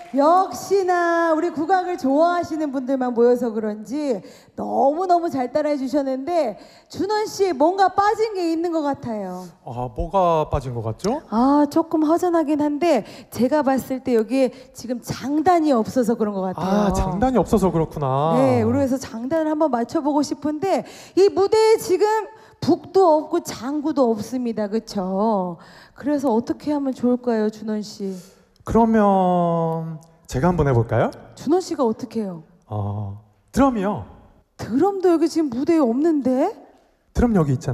역시나 우리 국악을 좋아하시는 분들만 모여서 그런지 너무너무 잘 따라해 주셨는데 준원 씨 뭔가 빠진 게 있는 것 같아요. 아, 뭐가 빠진 것 같죠? 아, 조금 허전하긴 한데 제가 봤을 때 여기에 지금 장단이 없어서 그런 것 같아요. 아, 장단이 없어서 그렇구나. 네, 그래서 장단을 한번 맞춰보고 싶은데 이 무대에 지금 북도 없고 장구도 없습니다. 그렇죠? 그래서 어떻게 하면 좋을까요, 준원 씨? 그러면 제가 한번 해볼까요? 준원 씨가 어떻게 해요? 드럼이요. 드럼도 여기 지금 무대에 없는데? 드럼 여기 있잖아요.